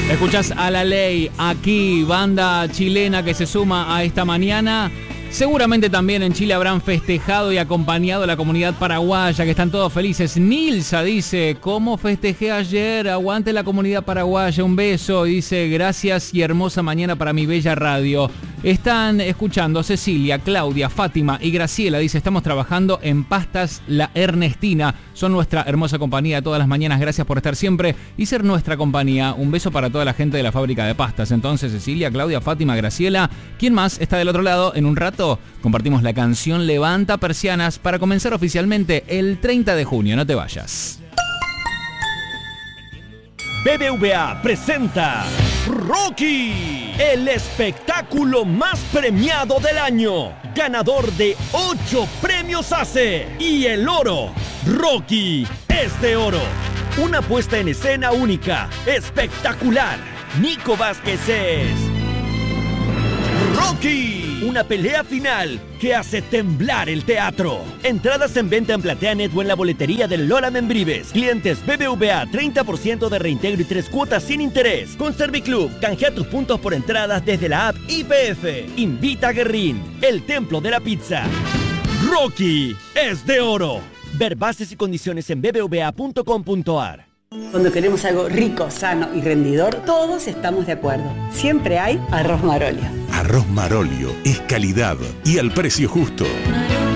Escuchás a La Ley aquí, banda chilena que se suma a esta mañana. Seguramente también en Chile habrán festejado y acompañado a la comunidad paraguaya, que están todos felices. Nilsa dice, ¿cómo festejé ayer? Aguante la comunidad paraguaya, un beso. Y dice, gracias y hermosa mañana para mi bella radio. Están escuchando Cecilia, Claudia, Fátima y Graciela. Dice, estamos trabajando en Pastas La Ernestina. Son nuestra hermosa compañía todas las mañanas. Gracias por estar siempre y ser nuestra compañía. Un beso para toda la gente de la fábrica de pastas. Entonces, Cecilia, Claudia, Fátima, Graciela. ¿Quién más está del otro lado? En un rato compartimos la canción Levanta Persianas para comenzar oficialmente el 30 de junio. No te vayas. BBVA presenta Rocky, el espectáculo más premiado del año, ganador de 8 premios ACE y el oro. Rocky es de oro. Una puesta en escena única, espectacular. Nico Vázquez es Rocky. Una pelea final que hace temblar el teatro. Entradas en venta en PlateaNet o en la boletería del Lola Membrives. Clientes BBVA, 30% de reintegro y 3 cuotas sin interés. Con Serviclub, canjea tus puntos por entradas desde la app IPF. Invita a Guerrín, el templo de la pizza. Rocky es de oro. Ver bases y condiciones en bbva.com.ar. Cuando queremos algo rico, sano y rendidor, todos estamos de acuerdo. Siempre hay Arroz Marolio. Arroz Marolio es calidad y al precio justo.